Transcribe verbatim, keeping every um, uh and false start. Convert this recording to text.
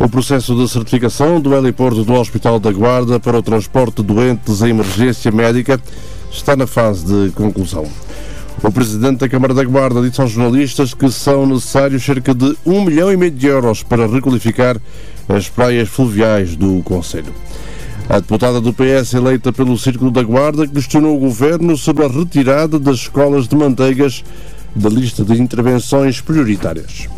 O processo de certificação do heliporto do Hospital da Guarda para o transporte de doentes em emergência médica está na fase de conclusão. O Presidente da Câmara da Guarda disse aos jornalistas que são necessários cerca de um milhão e meio de euros para requalificar as praias fluviais do concelho. A deputada do P S eleita pelo Círculo da Guarda questionou o Governo sobre a retirada das escolas de manteigas da lista de intervenções prioritárias.